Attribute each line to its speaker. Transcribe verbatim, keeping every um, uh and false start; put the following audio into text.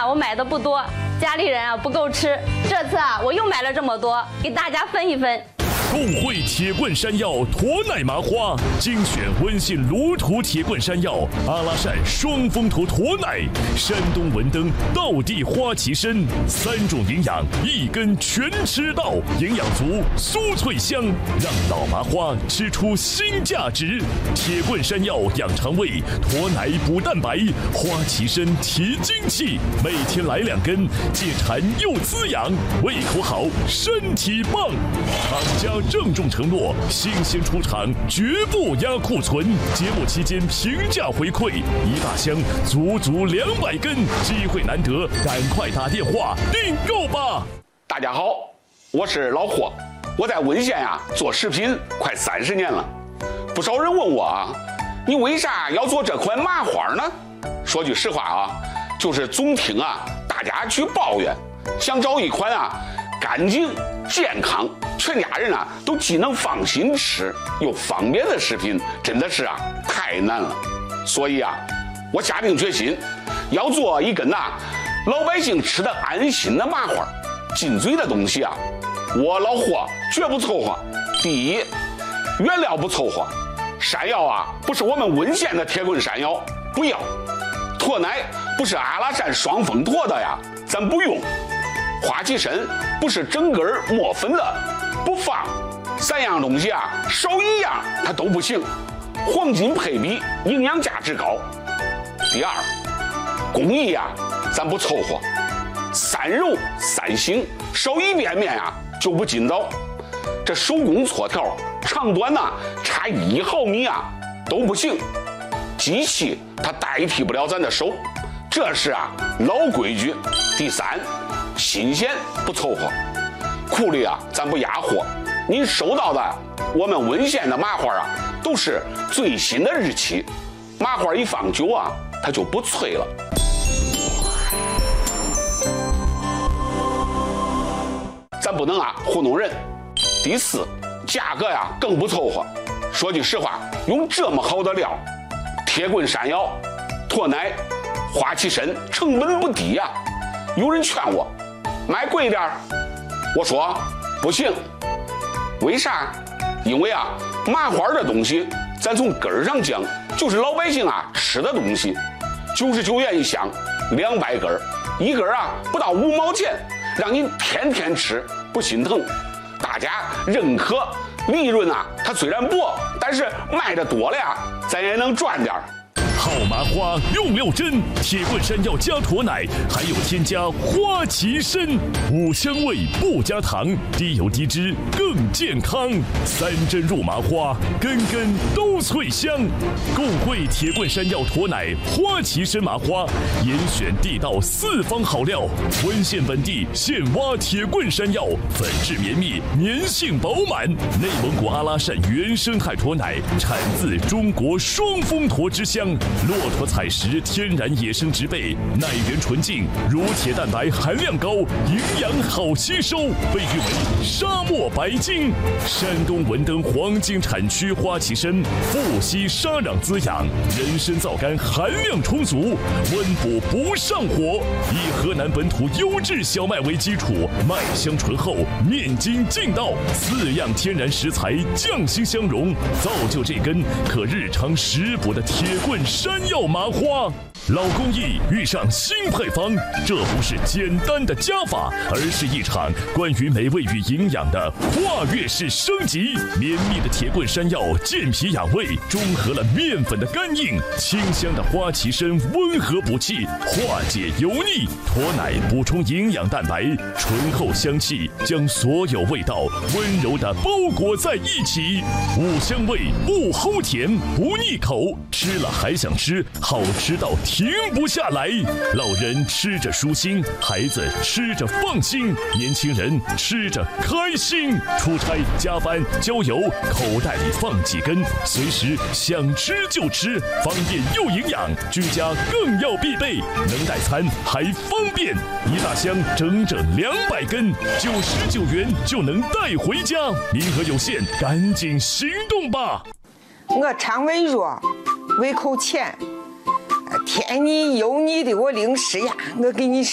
Speaker 1: 啊，我买的不多，家里人啊不够吃。这次啊，我又买了这么多，给大家分一分。
Speaker 2: 共汇铁棍山药驼奶麻花，精选温信芦图铁棍山药、阿拉善双峰驼驼奶、山东文登道地花旗参，三种营养一根全吃到，营养足，酥脆香，让老麻花吃出新价值。铁棍山药养肠胃，驼奶补蛋白，花旗参提精气，每天来两根，解馋又滋养，胃口好，身体棒。厂家郑重承诺，新鲜出厂，绝不压库存。节目期间平价回馈，一大箱足足两百根，机会难得，赶快打电话订购吧！
Speaker 3: 大家好，我是老霍，我在温县呀、啊、做食品快三十年了。不少人问我啊，你为啥要做这款麻花呢？说句实话啊，就是总听啊大家去抱怨，想找一款啊干净健康，全家人啊都既能放心吃又方便的食品，真的是啊太难了。所以啊，我下定决心要做一根呐、啊、老百姓吃的安心的麻花。进嘴的东西啊，我老霍绝不凑合。第一，原料不凑合，山药啊不是我们温县的铁棍山药，不要；驼奶不是阿拉善双峰驼的呀，咱不用；花旗参不是整根磨粉的，不放。三样东西啊，少一样它都不行，黄金配比，营养价值高。第二，工艺啊，咱不凑合，三揉三醒，少一遍面啊就不筋道。这手工搓条长短呐、啊、差一毫米啊都不行，机器它代替不了咱的手，这是啊老规矩。第三，新鲜不凑合，库里啊咱不压货，您收到的我们温县的麻花啊都是最新的日期，麻花一放久啊它就不脆了。咱不能啊糊弄人。第四，价格呀更不凑合。说句实话，用这么好的料，铁棍山药、驼奶、花旗参，成本不低呀。有人劝我买贵点，我说不行。为啥？因为啊麻花的东西，咱从根儿上讲就是老百姓啊吃的东西，九十九元一箱，两百根，一根啊不到五毛钱，让您天天吃，不心疼。大家认可，利润啊它虽然薄，但是卖的多了呀，咱也能赚点。
Speaker 2: 好麻花用六针，铁棍山药加驼奶，还有添加花旗参，五香味不加糖，低油低脂更健康。三针入麻花，根根都脆香。共汇铁棍山药驼奶、花旗参麻花，严选地道四方好料，温县本地现挖铁棍山药，粉质绵密，粘性饱满。内蒙古阿拉善原生态驼奶，产自中国双峰驼之乡。骆驼采食天然野生植被，奶源纯净，乳铁蛋白含量高，营养好吸收，被誉为沙漠白金。山东文登黄金产区花旗参，富硒沙壤滋养，人参皂苷含量充足，温补不上火。以河南本土优质小麦为基础，麦香醇厚，面筋劲道，四样天然食材匠心相融，造就这根可日常食补的铁棍山药麻花。老工艺遇上新配方，这不是简单的加法，而是一场关于美味与营养的跨越式升级。绵密的铁棍山药健脾养胃，中和了面粉的干硬；清香的花旗参温和补气，化解油腻；驼奶补充营养蛋白，醇厚香气将所有味道温柔地包裹在一起。五香味不齁甜，不腻口，吃了还想吃，好吃到停不下来。老人吃着舒心，孩子吃着放心，年轻人吃着开心。出差加班郊游，口袋里放几根，随时想吃就吃，方便又营养，居家更要必备，能带餐还方便。一大箱整整两百根，九十九元就能带回家，名额有限，赶紧行动吧！
Speaker 4: 我肠胃弱，胃口浅，添腻油腻的我零食呀，我给你